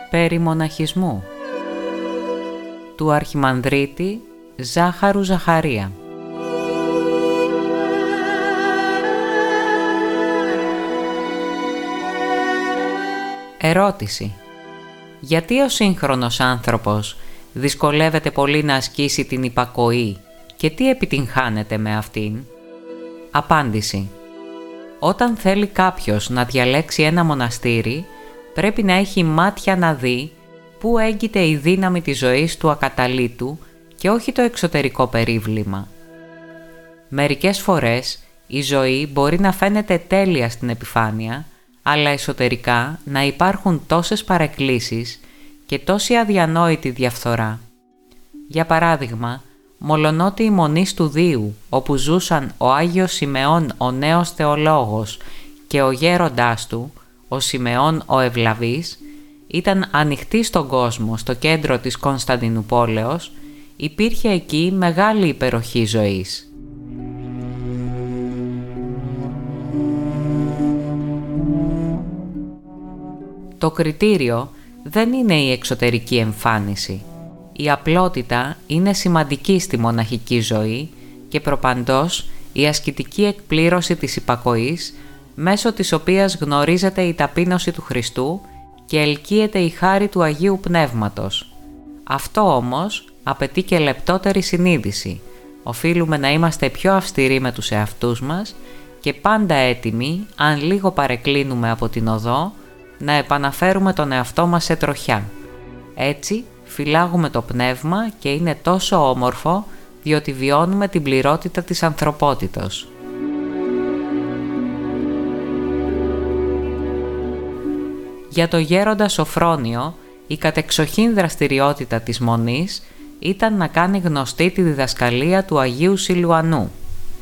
περί μοναχισμού του Αρχιμανδρίτη Ζάχαρου Ζαχαρία. Ερώτηση. Γιατί ο σύγχρονος άνθρωπος δυσκολεύεται πολύ να ασκήσει την υπακοή και τι επιτυγχάνεται με αυτήν? Απάντηση. Όταν θέλει κάποιος να διαλέξει ένα μοναστήρι, πρέπει να έχει μάτια να δει πού έγκυται η δύναμη της ζωής του ακαταλήτου και όχι το εξωτερικό περίβλημα. Μερικές φορές η ζωή μπορεί να φαίνεται τέλεια στην επιφάνεια, αλλά εσωτερικά να υπάρχουν τόσες παρεκκλήσεις και τόση αδιανόητη διαφθορά. Για παράδειγμα, μολονότι οι μονείς του Δίου, όπου ζούσαν ο Άγιος Σιμεών ο νέος θεολόγος και ο γέροντάς του, ο Σιμεών ο Ευλαβής, ήταν ανοιχτοί στον κόσμο στο κέντρο της Κωνσταντινουπόλεως, υπήρχε εκεί μεγάλη υπεροχή ζωής. Το κριτήριο δεν είναι η εξωτερική εμφάνιση. Η απλότητα είναι σημαντική στη μοναχική ζωή και προπαντός η ασκητική εκπλήρωση της υπακοής, μέσω της οποίας γνωρίζεται η ταπείνωση του Χριστού και ελκύεται η χάρη του Αγίου Πνεύματος. Αυτό όμως απαιτεί και λεπτότερη συνείδηση. Οφείλουμε να είμαστε πιο αυστηροί με τους εαυτούς μας και πάντα έτοιμοι, αν λίγο παρεκκλίνουμε από την οδό, να επαναφέρουμε τον εαυτό μας σε τροχιά. Έτσι, φυλάγουμε το πνεύμα και είναι τόσο όμορφο, διότι βιώνουμε την πληρότητα της ανθρωπότητος. Για το γέροντα Σοφρόνιο, η κατεξοχήν δραστηριότητα της Μονής ήταν να κάνει γνωστή τη διδασκαλία του Αγίου Σιλουανού.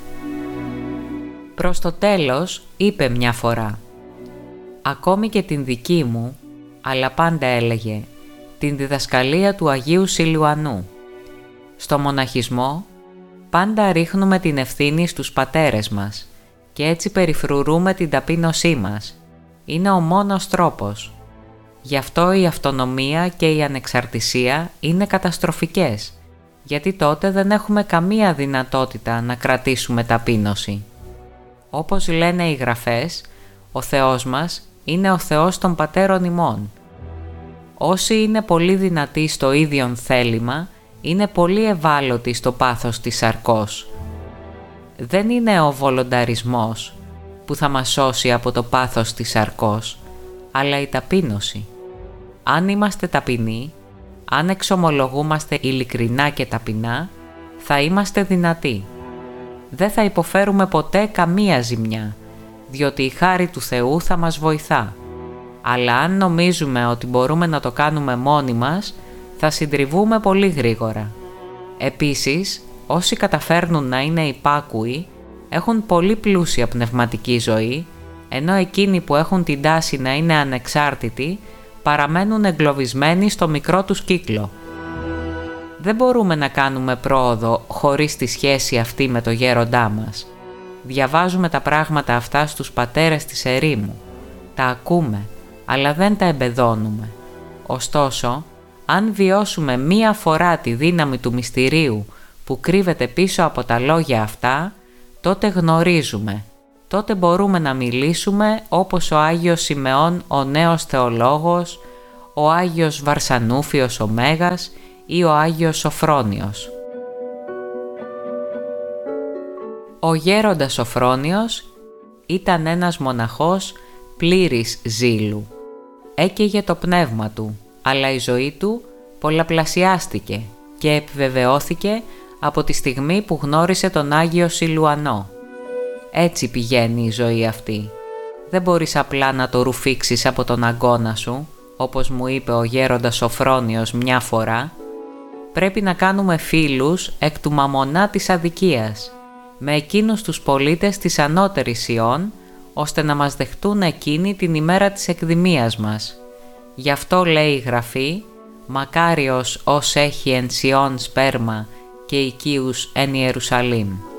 Προς το τέλος είπε μια φορά «Ακόμη και την δική μου», αλλά πάντα έλεγε «την διδασκαλία του Αγίου Σιλουανού». Στο μοναχισμό πάντα ρίχνουμε την ευθύνη στους πατέρες μας και έτσι περιφρουρούμε την ταπείνωσή μας. Είναι ο μόνος τρόπος. Γι' αυτό η αυτονομία και η ανεξαρτησία είναι καταστροφικές, γιατί τότε δεν έχουμε καμία δυνατότητα να κρατήσουμε ταπείνωση. Όπως λένε οι γραφές, ο Θεός μας είναι ο Θεός των πατέρων ημών. Όσοι είναι πολύ δυνατοί στο ίδιον θέλημα, είναι πολύ ευάλωτοι στο πάθος της σαρκός. Δεν είναι ο βολονταρισμός που θα μας σώσει από το πάθος της σαρκός, αλλά η ταπείνωση. Αν είμαστε ταπεινοί, αν εξομολογούμαστε ειλικρινά και ταπεινά, θα είμαστε δυνατοί. Δεν θα υποφέρουμε ποτέ καμία ζημιά, διότι η χάρη του Θεού θα μας βοηθά. Αλλά αν νομίζουμε ότι μπορούμε να το κάνουμε μόνοι μας, θα συντριβούμε πολύ γρήγορα. Επίσης, όσοι καταφέρνουν να είναι υπάκουοι, έχουν πολύ πλούσια πνευματική ζωή, ενώ εκείνοι που έχουν την τάση να είναι ανεξάρτητοι, παραμένουν εγκλωβισμένοι στο μικρό τους κύκλο. Δεν μπορούμε να κάνουμε πρόοδο χωρίς τη σχέση αυτή με το γέροντά μας. Διαβάζουμε τα πράγματα αυτά στους πατέρες της ερήμου. Τα ακούμε, αλλά δεν τα εμπεδώνουμε. Ωστόσο, αν βιώσουμε μία φορά τη δύναμη του μυστηρίου που κρύβεται πίσω από τα λόγια αυτά, τότε γνωρίζουμε. Τότε μπορούμε να μιλήσουμε όπως ο Άγιος Σιμεών ο νέος θεολόγος, ο Άγιος Βαρσανούφιος ο Μέγας ή ο Άγιος Σοφρόνιος. Ο γέροντας Σοφρόνιος ήταν ένας μοναχός πλήρης ζήλου. Έκαιγε το πνεύμα του, αλλά η ζωή του πολλαπλασιάστηκε και επιβεβαιώθηκε από τη στιγμή που γνώρισε τον Άγιο Σιλουανό. Έτσι πηγαίνει η ζωή αυτή. Δεν μπορείς απλά να το ρουφήξεις από τον αγκώνα σου, όπως μου είπε ο γέροντας Σοφρόνιος μια φορά. Πρέπει να κάνουμε φίλους εκ του μαμονά της αδικίας, με εκείνους τους πολίτες της ανώτερης Ιών, ώστε να μας δεχτούν εκείνη την ημέρα της εκδημίας μας. Γι' αυτό λέει η Γραφή «Μακάριος ως έχει εν Σιών σπέρμα και οικείους εν Ιερουσαλήμ».